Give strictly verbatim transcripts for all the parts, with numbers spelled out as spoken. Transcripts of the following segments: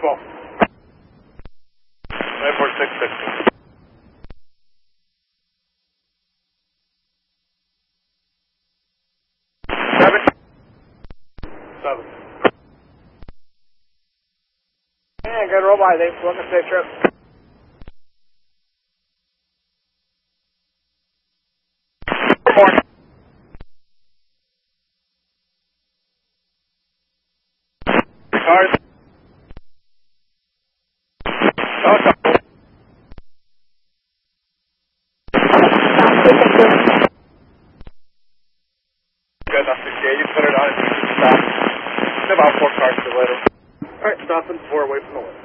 twelve. nine four six six. Seven. Seven. Yeah, good roll by. Thanks for looking. Safe trip. Four. Cars. Oh, no. Good enough to get you. Put it on and you can stop. It's about four cars to later. Alright, stopping four away from the list.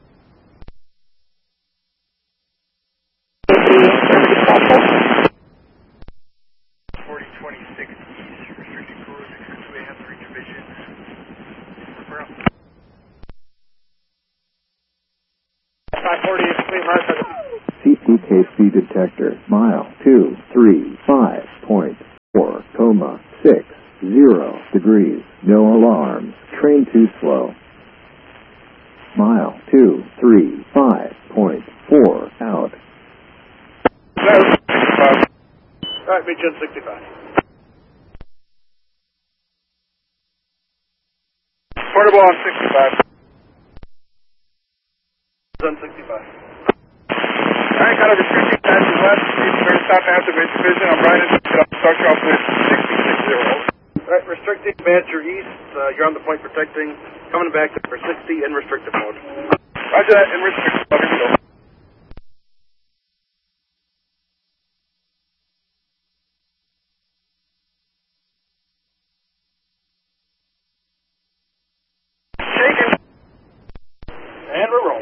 forty twenty-six east, restricted cruise, two A has to reach a vision. five forty, clean mark. C P K C detector, mile two three five point four, coma six zero degrees, no alarms, train too slow. Mile two three five point four out. Alright, meet you in sixty-five. Portable on sixty-five. On sixty-five. Alright, got a restricting taxi west. Third stop after base division. I'm riding. Start you off with sixty-six zero. Alright, restricting Badger east. Uh, you're on the point protecting. Coming back for sixty in restrictive mode. Roger that, in restrictive mode. Here we go. Shaking. And we're rolling.